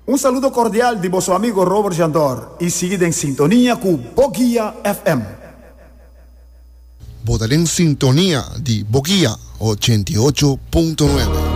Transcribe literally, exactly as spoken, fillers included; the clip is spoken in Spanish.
Un saludo cordial de vuestro amigo Robert Jandor y seguid en sintonía con Boguía F M. Votar en sintonía de Boguía ochenta y ocho punto nueve.